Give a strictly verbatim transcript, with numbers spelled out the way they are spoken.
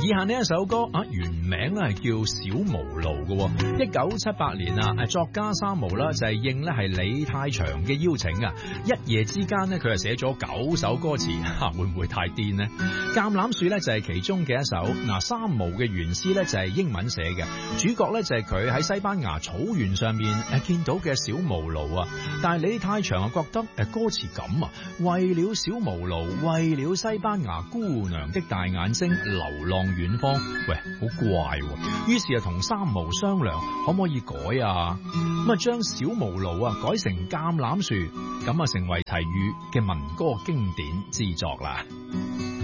以下呢一首歌啊，原名咧係叫《小無路》嘅，一九七八年啊，誒作家三毛啦就係應咧係李泰祥嘅邀請啊，一夜之間咧佢就寫咗九首歌詞，吓會唔會太癲呢？橄欖樹咧就係其中嘅一首，嗱三毛嘅原詩咧就係英文寫嘅，主角咧就係佢喺西班牙草原上面誒見到嘅小無路啊，但係李泰祥啊覺得誒歌詞咁啊，為了小無路，為了西班牙姑娘的大眼睛，流浪遠方，喂好怪喎，於是啊同三毛商量可唔可以改啊，咁啊將小無路啊改成橄欖樹，咁啊成為題語嘅民歌經典之作啦。